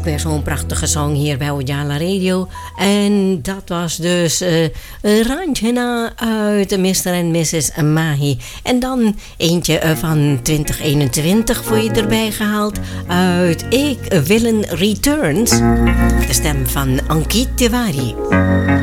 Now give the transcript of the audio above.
ook weer zo'n prachtige song hier bij Ojala Radio. En dat was dus Ranjana uit Mr. en Mrs. Mahi. En dan eentje van 2021 voor je erbij gehaald uit Ik Willen Returns. De stem van Ankit Tiwari.